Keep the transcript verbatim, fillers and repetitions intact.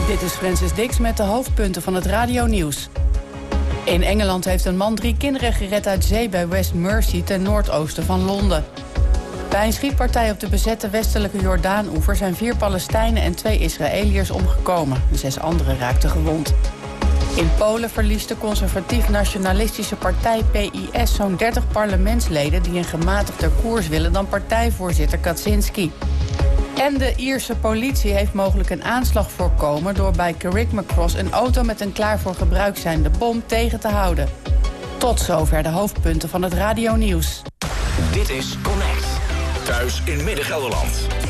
Dit is Francis Dix met de hoofdpunten van het radionieuws. In Engeland heeft een man drie kinderen gered uit zee bij West Mersey ten noordoosten van Londen. Bij een schietpartij op de bezette westelijke Jordaan-oever zijn vier Palestijnen en twee Israëliërs omgekomen. Zes anderen raakten gewond. In Polen verliest de conservatief-nationalistische partij P I S zo'n dertig parlementsleden die een gematigder koers willen dan partijvoorzitter Kaczynski. En de Ierse politie heeft mogelijk een aanslag voorkomen door bij Carrickmacross een auto met een klaar voor gebruik zijnde bom tegen te houden. Tot zover de hoofdpunten van het radionieuws. Dit is Connect. Thuis in Midden-Gelderland.